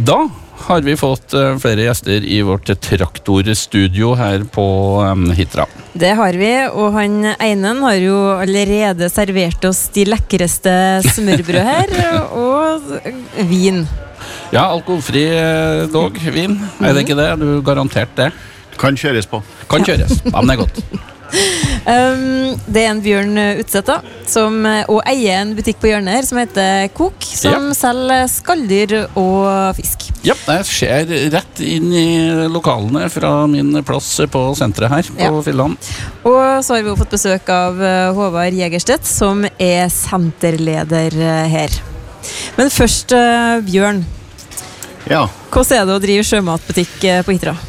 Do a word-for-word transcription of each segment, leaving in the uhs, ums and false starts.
Da har vi fått flere gjester i vårt traktorstudio her på Hitra. Det har vi, og han Einen har jo allerede servert oss de lekreste smørbrød her, og vin. Ja, alkoholfri dog, vin. Er det ikke det? Du garantert det? Kan kjøres på. Kan kjøres, ja, men det er godt. Um, det er en Bjørn Utsett da, som, og eier en butikk på hjørnet her som heter Kok, som ja. selger skalldyr og fisk. Ja, jeg ser rett inn i lokalene fra min plass på senteret her på ja. Filland. Og så har vi jo fått besøk av Håvard Jegerstedt, som er senterleder her. Men først, Bjørn. Ja. Hvordan er det å drive sjømatbutikk på Hitra?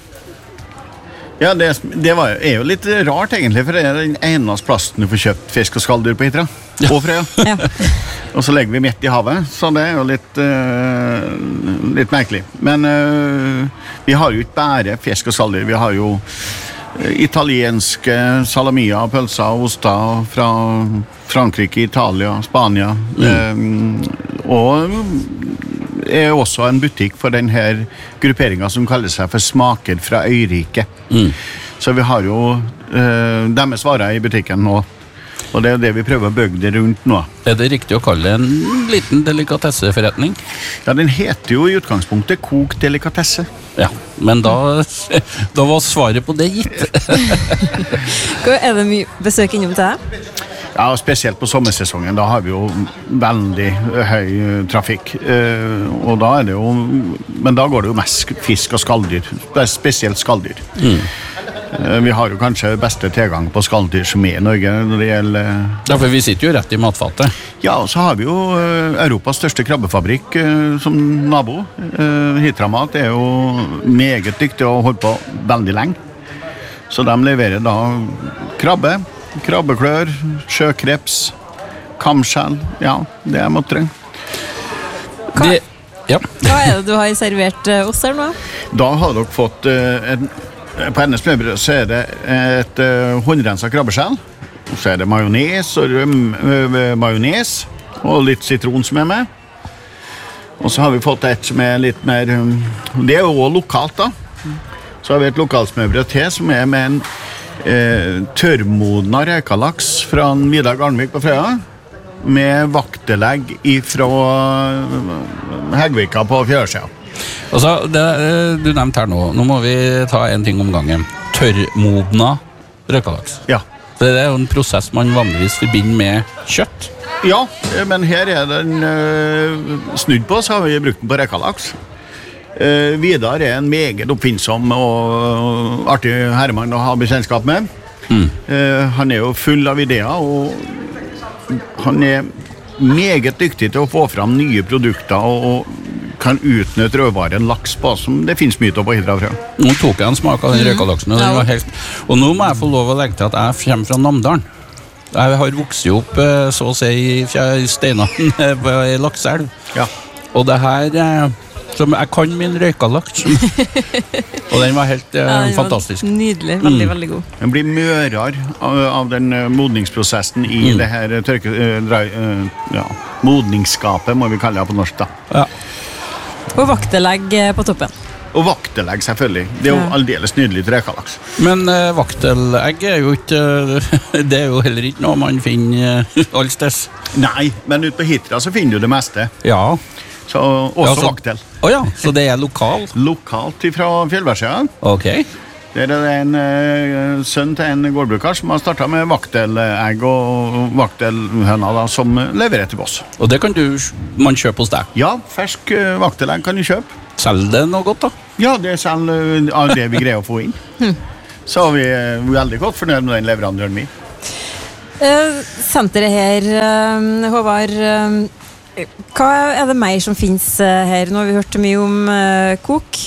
Ja, det, det var, er jo litt rart egentlig, for det er den eneste plassen du får kjøpt fisk og skalldyr på Hitra. Ja. Og Frøya. Ja. Og så legger vi midt i havet, så det er jo litt, uh, litt merkelig. Men uh, vi har jo ikke bare fisk og skalldyr, vi har jo uh, italienske salamier, pølser og oster fra Frankrike, Italia, Spania. Mm. Uh, og er også en butikk for denne grupperingen som kaller seg for Smaker fra Øyriket. Mm. Så vi har jo uh, deres varer i butikken nå, og det er det vi prøver å bygge det rundt nå. Er det riktig å kalle det en liten delikatesseforretning? Ja, den heter jo i utgangspunktet Kok Delikatesse. Ja, men da, da var svaret på det gitt. Er det mye besøk innom til deg? Ja, spesielt på sommersesongen, da har vi jo veldig høy trafikk, uh, og da er det jo, men da går det jo mest fisk og skalldyr, spesielt skalldyr. Mm. Uh, vi har jo kanskje beste tilgang på skalldyr som er i Norge når det gjelder... Ja, for vi sitter jo rett i matfatet. Ja, og så har vi jo uh, Europas største krabbefabrikk uh, som nabo. Uh, Hitramat er jo meget dyktig og holdt på veldig lenge, så de leverer da krabbe, krabbeklør, sjøkreps, kamskjell, ja, det er måtte trenge. Hva, ja. Hva er det du har servert oss her nå? Da har dere fått, uh, en, på hennes smørbrød så er det et uh, håndrenset krabbeskjell, så er det majones og røm, uh, majones, og litt sitron som er med. Og så har vi fått et som er litt mer, um, det er jo også lokalt da. Så har vi et lokalsmørbrød til som er med en Eh, tørrmodna rekalaks fra Vidar Garnvik på Frøya med vaktelegg fra Hegvika på Fjørsida. Altså, det du nevnte her nå, nå må vi ta en ting om gangen. Tørrmodna rekalaks. Ja. Det er jo en prosess man vanligvis forbinder med kjøtt. Ja, men her er den uh, snudd på, så har vi brukt den på rekalaks. Uh, Vidar er en meget oppfinnsom og artig herremann å ha bekjennskap med. Mm. Uh, han er jo full av ideer, og han er meget dyktig til å få fram nye produkter og, og kan utnytte rødvaren laks på, som det finnes mye av på Hitra fra. Nå tok jeg en smak av den røkalaksen, og, den var helt... og nå må jeg få lov å legge til at jeg kommer fra Namdalen. Jeg har vokset opp så å si i steinene i Lakselv. Ja. Og det her... Som jeg kan min røykalaks. Og den var helt uh, ja, den fantastisk. Var nydelig, veldig, mm. veldig god. Den blir mørere av, av den uh, modningsprosessen i mm. det her tørke, uh, dry, uh, ja, modningsskapet, må vi kalle det på norsk da. Ja. Og vaktelegg på toppen. Og vaktelegg selvfølgelig. Det er jo ja. aldeles nydelig til røykalaks. Men uh, vaktelegg er jo ikke, uh, det er jo heller ikke noe man finner uh, allsteds. Nei, men ut på Hitra så finner du det meste. Ja. Så også ja, så, vaktel. Å ja, så det er lokal? Lokalt fra Fjellværsida. Ok. Det er en uh, sønn til en gårdbruker som har startet med vaktelegg og vaktelhøna da, som leverer til oss. Og det kan du, man kjøpe hos deg? Ja, fersk uh, vaktelegg kan du kjøpe. Selger det noe godt da? Ja, det selger uh, av det vi greier å få inn. Så vi er uh, veldig godt fornøyd med den leverandøren min. Uh, senteret her, uh, Håvard... Uh, Hva er det mer som finnes her? Nå har vi hørt mye om uh, Kok.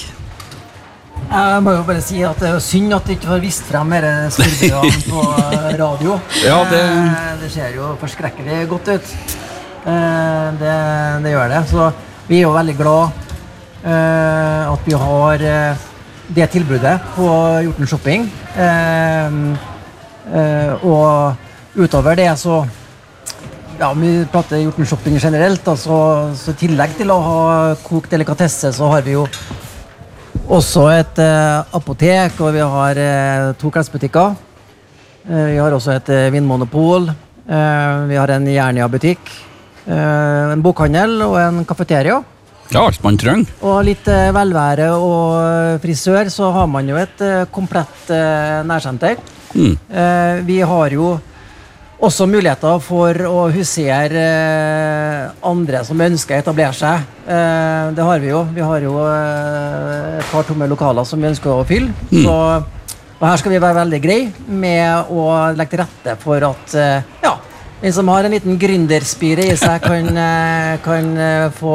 Jeg må jo bare si at det er synd at du ikke har vist frem mer smørbrødene på radio. Ja, det... det ser jo forskrekkelig godt ut. Det, det gjør det. Så vi er jo veldig glad at vi har det tilbudet på Hjorten Shopping. Og utover det så ja, vi prater Hjorten Shopping generelt, da, så, så i tillegg til å ha kokt delikatesse, så har vi jo også et eh, apotek, og vi har eh, to klesbutikker. Eh, vi har også et eh, vinmonopol, eh, vi har en Jernia-butikk, eh, en bokhandel og en kafeteria. Ja, alt man trenger. Og litt eh, velvære og frisør, så har man jo et eh, komplett eh, nærsenter. Mm. Eh, vi har jo også muligheter for å husere eh, andre som ønsker å etablere seg. Eh, det har vi jo. Vi har jo eh, et par tomme lokaler som vi ønsker å fylle. Mm. Så, og her skal vi være veldig greie med å legge til rette for at eh, ja, den som har en liten gründerspire i seg kan, eh, kan eh, få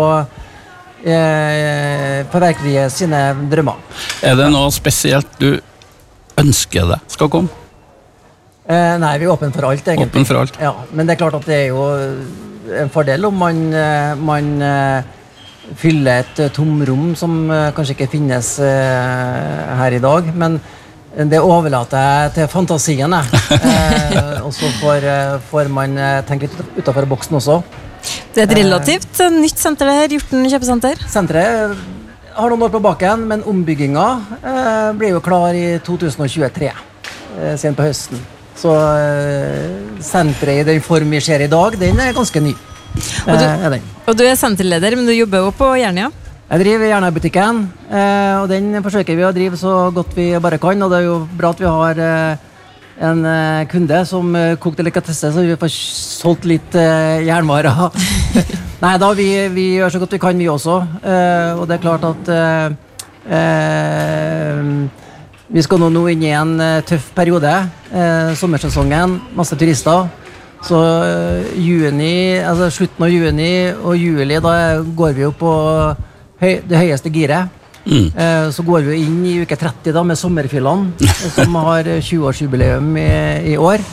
eh, forverkelige sine drømmer. Er det noe spesielt du ønsker deg skal komme? Eh, nei, vi er åpne for alt, egentlig. Åpen for alt. Ja, men det er klart at det er jo en fordel om man, man uh, fyller et uh, tomrom som uh, kanskje ikke finnes uh, her i dag, men det overlater jeg til fantasien, eh, og så får, uh, får man uh, tenke ut, utenfor boksen også. Det er et relativt uh, nytt senter det her, Hjorten kjøpesenter. Senteret har noen år på baken, men ombygginga uh, blir jo klar i to tusen tjuetre, uh, siden på høsten. Så uh, senteret i den form vi ser i dag, den er ganske ny. Og du, uh, er, og du er senterleder, men du jobber jo på Jernia? Jeg driver Jernia-butikken, uh, og den forsøker vi å drive så godt vi bare kan, og det er jo bra at vi har uh, en uh, kunde som uh, koker delikatesse, så vi får solgt litt uh, jernvarer. Nei da, vi, vi gjør så godt vi kan vi også, uh, og det er klart at uh, uh, vi skal nå, nå inn i en uh, tøff periode, uh, sommersesongen, masse turister, så uh, juni, altså slutten av juni og juli, da går vi jo på høy, det høyeste giret. Mm. Uh, så går vi inn i uke tretti da, med sommerfyllene, som har tjue-årsjubileum i, i år.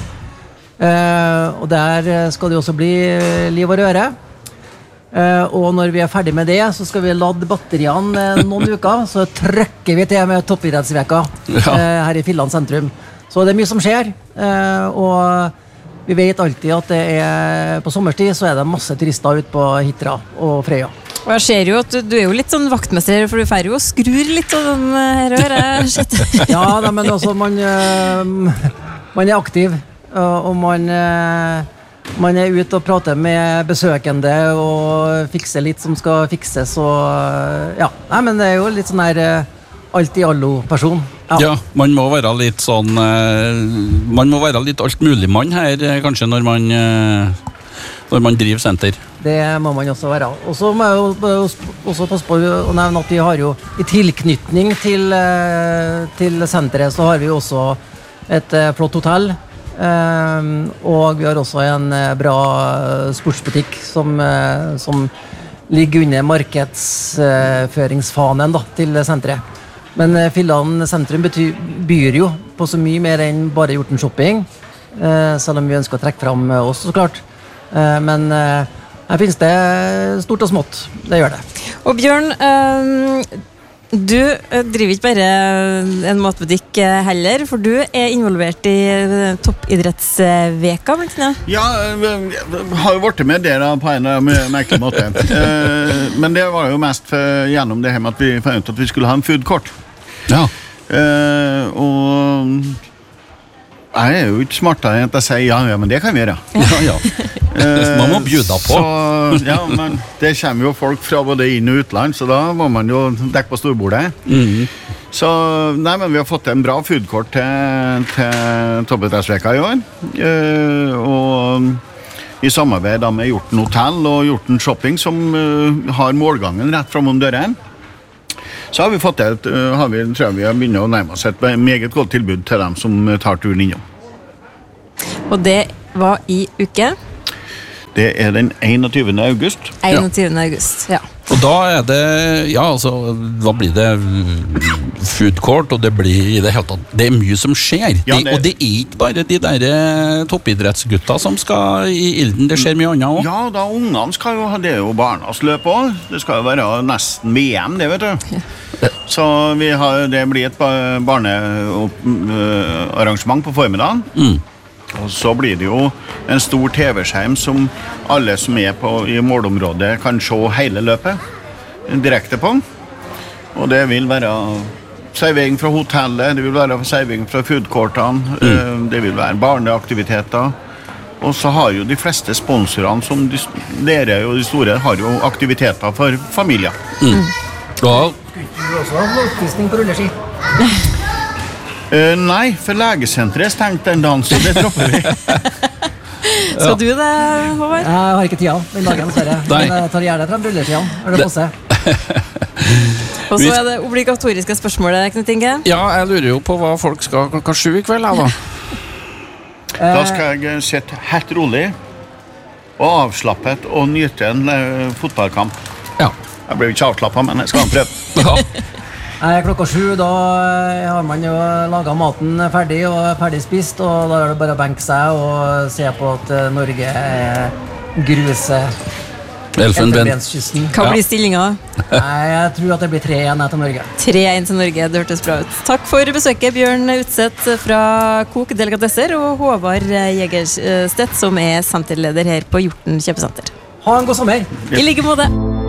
Uh, og der skal det også bli liv og røre. Uh, og når vi er ferdig med det, så skal vi lade batteriene uh, noen uker, så trykker vi til med toppidrettsveka ja. uh, her i Filland sentrum. Så det er mye som skjer, uh, og vi vet alltid at det er, på sommerstid så er det masse turister ute på Hitra og Frøya. Og jeg ser jo at du, du er jo litt sånn vaktmester, for du færre jo skrur litt og sånn her og her. Ja, nei, men altså, man, uh, man er aktiv, uh, og man... Uh, Man er ute og prater med besøkende og fikser litt som skal fikses, og ja, nei, men det er jo litt sånn her alt i allo person. Ja. Ja, man må være litt sånn, man må være litt alt mulig mann her, kanskje, når man, når man driver senter. Det må man også være. Og så må jeg jo også passe på å nevne at vi har jo, i tilknytning til, til senteret, så har vi også et flott hotell. Uh, og vi har også en uh, bra sportsbutikk som, uh, som ligger under markedsføringsfanen uh, til senteret. Men uh, Filland sentrum betyr, byr jo på så mye mer enn bare Hjorten Shopping, uh, selv om vi ønsker å trekke fram uh, oss, så klart. Uh, men uh, her finnes det stort og smått, det gjør det. Og Bjørn, uh, du driver ikke bare en matbutikk heller, for du er involvert i toppidrettsveka, blant annet. Ja, jeg har jo vært med dere på en merkelig måte. Men det var jo mest for, gjennom det her med at vi fant ut at vi skulle ha en foodkort. Ja. Og jeg er jo ikke smartere enn at jeg sier ja, ja, men det kan vi gjøre. Ja, ja. Man må bjuda på. Så, ja, men det kommer jo folk fra både inn- og utland, så da må man jo dekke på storbordet. Mm. Så, nei, men vi har fått en bra foodkort til, til toppidrettsveka i år. Uh, og i samarbeid da med Hjorten Hotell og Hjorten Shopping, som uh, har målgangen rett fram om døren. Så har vi fått et, uh, har vi, tror jeg vi har begynt å nærme oss et meget godt tilbud til dem som tar turen innom. Og det var i uke? Det er den enogtyvende august. enogtyvende august, ja. Og da er det, ja, altså, da blir det food court, og det blir i det hele tatt, det er mye som skjer. Ja, det, og det er ikke bare de der toppidrettsgutta som skal i ilden, det skjer mye annet også. Ja, da ungene skal jo ha, det er jo barnas løp også. Det skal jo være nesten V M, det vet du. Ja. Så vi har, det blir et barnearrangement på formiddagen. Mm. Og så blir det jo en stor T V-skjerm som alle som er på, i målområdet kan se hele løpet direkte på. Og det vil være servering fra hotellet, det vil være servering fra foodcourtene, mm. det vil være barneaktiviteter. Og så har jo de fleste sponsorene, som de, dere og de store, har jo aktiviteter for familier. Mm. Ja. Skulle du også ha oppvisning på rulleski? Uh, nei, for legesenteret er stengt den dagen, så det dropper vi. Skal du det, Håvard? Jeg har ikke tida den dagen, ser jeg. Men jeg tar gjerne frem rulleskien. Er det på seg? Og så er det obligatoriske spørsmålet, Knut Inge. Ja, jeg lurer jo på hva folk skal klokka sju i kveld, da. Da skal jeg sitte helt rolig og avslappet og nyte en uh, fotballkamp. Ja. Jeg blir ikke avslappet, men jeg skal prøve. Ja. Klokka sju, da har man jo laget maten ferdig og ferdig spist, og da er det bare å benke seg og se på at Norge er gruset Elfenbenskysten. Hva blir stillinga? Nei, jeg tror at det blir tre igjen til Norge. tre igjen til Norge, det hørtes bra ut. Takk for besøket, Bjørn Utseth fra Kok Delikatesser og Håvard Jegerstedt, som er senterleder her på Hjorten kjøpesenter. Ha en god sommer! I like måte.